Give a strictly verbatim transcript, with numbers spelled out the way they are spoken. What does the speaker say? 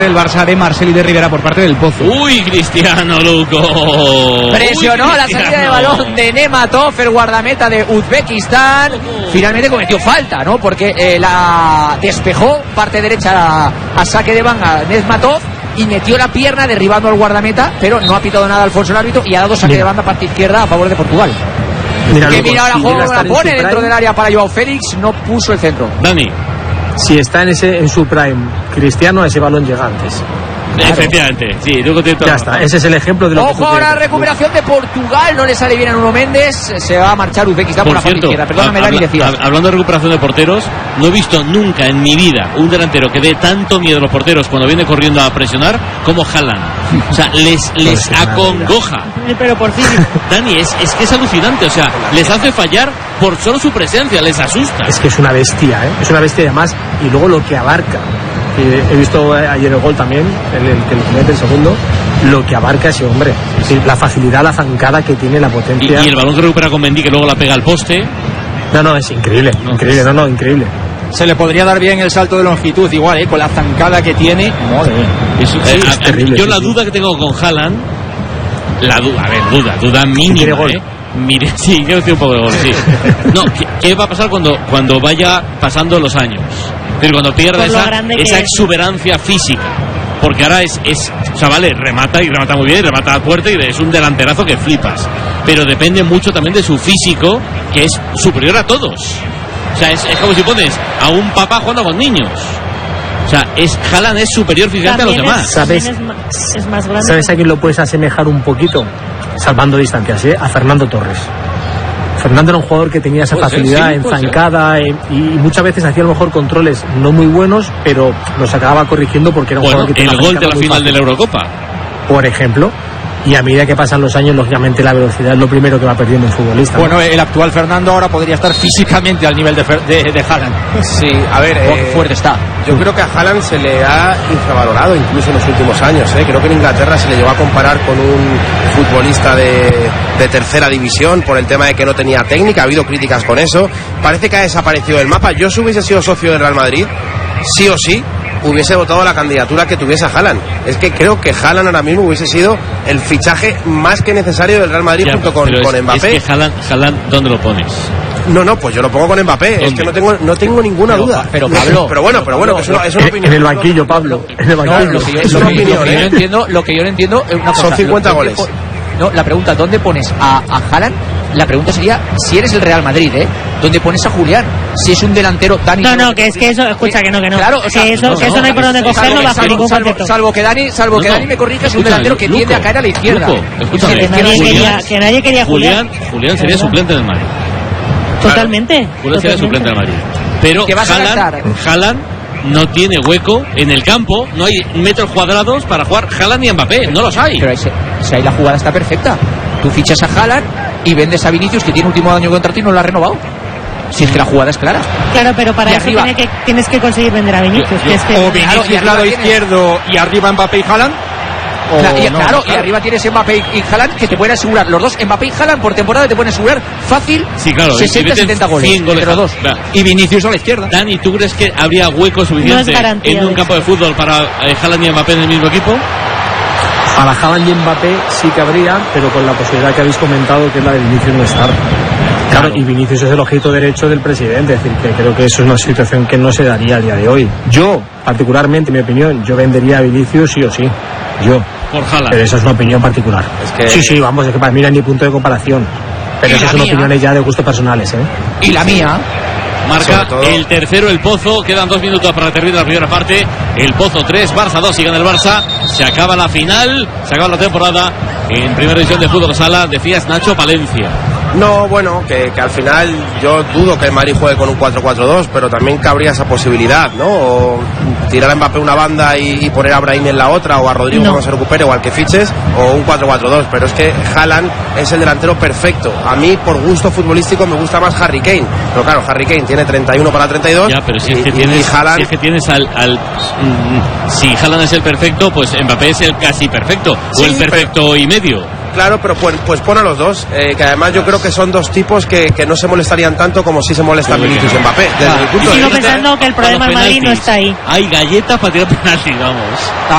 El Barça de Marcel y de Rivera por parte del Pozo. Uy, Cristiano, Luco. Presionó Uy, la salida de balón de Nematov, el guardameta de Uzbekistán. Finalmente cometió falta, ¿no? Porque eh, la despejó parte derecha a, a saque de banda Nematov y metió la pierna derribando al guardameta, pero no ha pitado nada Alfonso el árbitro y ha dado saque Mira. de banda parte izquierda a favor de Portugal. Mira, que mira ahora juego, la pone dentro prime. del área para Joao Félix, no puso el centro. Dani. Si está en ese en su prime Cristiano, ese balón llega antes. Claro. Efectivamente, sí, tú ya está, razón. Ese es el ejemplo de lo Ojo, que ahora la recuperación de Portugal, no le sale bien a Nuno Méndez, se va a marchar Uzbekistán por, por la parte izquierda. Perdóname, Dani, decías. Hablando de recuperación de porteros, no he visto nunca en mi vida un delantero que dé tanto miedo a los porteros cuando viene corriendo a presionar como Haaland. O sea, les, les acongoja. Pero por fin. Dani, es, es que es alucinante, o sea, les hace fallar por solo su presencia, les asusta. Es que es una bestia, ¿eh? Es una bestia además, y luego lo que abarca. He visto ayer el gol también, el, el que le mete el segundo, lo que abarca ese hombre. Es decir, la facilidad, la zancada que tiene, la potencia. Y, y el balón que recupera con Mendy, que luego la pega al poste. No, no, es increíble, no, increíble, no, no, increíble. Se le podría dar bien el salto de longitud, igual, ¿eh? Con la zancada que tiene. Madre mía. Es, sí, eh, es terrible. Yo sí, la sí. duda que tengo con Haaland, la duda, a ver, duda, duda mínima, gol. ¿eh? Mire, sí, quiero decir un poco de gol, sí. No, ¿qué, ¿qué va a pasar cuando, cuando vaya pasando los años? Pero cuando pierda esa, esa exuberancia física, porque ahora es, es, o sea, vale, remata y remata muy bien, y remata fuerte y es un delanterazo que flipas, pero depende mucho también de su físico, que es superior a todos. O sea, es, es como si pones a un papá jugando con niños. O sea, es Haaland es superior físicamente a los demás. Es, ¿Sabes? Es más, es más grande. ¿Sabes a quién lo puedes asemejar un poquito? Salvando distancias, ¿eh? A Fernando Torres. Fernando era un jugador que tenía esa facilidad sí, en zancada eh, y muchas veces hacía a lo mejor controles no muy buenos, pero los acababa corrigiendo porque era un bueno, jugador que tenía el gol de la final fácil. de la Eurocopa, por ejemplo. Y a medida que pasan los años, lógicamente la velocidad es lo primero que va perdiendo un futbolista. Bueno, ¿no? El actual Fernando ahora podría estar físicamente al nivel de, de, de Haaland. Sí, a ver, eh, fuerte está. Yo creo que a Haaland se le ha infravalorado incluso en los últimos años. ¿eh? Creo que en Inglaterra se le llegó a comparar con un futbolista de, de tercera división por el tema de que no tenía técnica. Ha habido críticas con eso. Parece que ha desaparecido del mapa. Yo si hubiese sido socio del Real Madrid, sí o sí hubiese votado la candidatura que tuviese a Haaland. Es que creo que Haaland ahora mismo hubiese sido el fichaje más que necesario del Real Madrid ya, junto con, es, con Mbappé. Es que Haaland, Haaland, ¿dónde lo pones? No, no, pues yo lo pongo con Mbappé. ¿Dónde? Es que no tengo, no tengo ninguna pero, duda. Pero Pablo, pero bueno, pero bueno, que es una, es una opinión. En el banquillo, Pablo. En el banquillo. No, lo que yo, es una opinión, lo que yo no entiendo, lo que yo no entiendo es una cosa. Son cincuenta goles. No, la pregunta, ¿dónde pones a, a Haaland? La pregunta sería, si eres el Real Madrid, ¿eh? ¿Dónde pones a Julián? Si es un delantero Dani... No, no, que es que eso, escucha, que no, que no. Claro, o sea, que eso no, que eso no, no hay por dónde cogerlo bajo ningún concepto. Salvo que Dani, salvo no, que Dani me corrija, es un delantero que tiende a caer a la izquierda. Luco, escúchame. Que nadie, Julián, quería, que nadie quería Julián. Julián, Julián sería suplente del Madrid. Totalmente. Claro, Julián sería suplente del Madrid. Pero Haaland, Haaland no tiene hueco en el campo, no hay metros cuadrados para jugar Haaland y Mbappé, no los hay. Pero ahí, se, si ahí la jugada está perfecta. Tú fichas a Haaland y vendes a Vinicius, que tiene último año contra ti y no lo ha renovado. Si es que la jugada es clara. Claro, pero para y eso tiene que, tienes que conseguir vender a Vinicius. Yo, yo, que es que o Vinicius claro, lado izquierdo y arriba Mbappé y Haaland. Claro, y, no, claro, no, y arriba tienes Mbappé y Haaland que te pueden asegurar, los dos, Mbappé y Haaland por temporada te pueden asegurar fácil sí, claro, sesenta setenta goles, goles los dos. Claro. Y Vinicius a la izquierda. Dani, ¿tú crees que habría hueco suficiente no en un campo de fútbol para eh, Haaland y Mbappé en el mismo equipo? Para Haaland y Mbappé sí que habría, pero con la posibilidad que habéis comentado, que es la de Vinicius no estar. Claro, y Vinicius es el ojito derecho del presidente, es decir, que creo que eso es una situación que no se daría a día de hoy. Yo, particularmente, en mi opinión, yo vendería a Vinicius sí o sí. Yo. Por Haaland. Pero esa es una opinión particular. Es que... Sí, sí, vamos, es que para mí no hay ni punto de comparación. Pero esas son opiniones ya de gustos personales, ¿eh? Y la mía... Marca el tercero el Pozo, quedan dos minutos para terminar la primera parte. El Pozo tres, Barça dos, y gana el Barça. Se acaba la final, se acaba la temporada en primera división de fútbol sala. Decías Nacho Palencia. No, bueno, que, que al final yo dudo que el Madrid juegue con un cuatro cuatro dos, pero también cabría esa posibilidad, ¿no? O tirar a Mbappé una banda y, y poner a Brahim en la otra, o a Rodrigo no. cuando se recupere, o al que fiches, o un cuatro cuatro dos, pero es que Haaland es el delantero perfecto. A mí, por gusto futbolístico, me gusta más Harry Kane, pero claro, Harry Kane tiene treinta y uno para treinta y dos. Ya, pero si es que y, tienes, y Haaland... si es que tienes al, al mm, si Haaland es el perfecto, pues Mbappé es el casi perfecto, sí, o el perfecto pero... y medio. Claro, pero pues, pues pon a los dos, eh, que además yo creo que son dos tipos que, que no se molestarían tanto como si se molestan Vinicius y Mbappé. Desde claro. mi punto y de sigo vista, pensando que el problema en Madrid no está ahí. Hay galletas para tirar penaltis, vamos.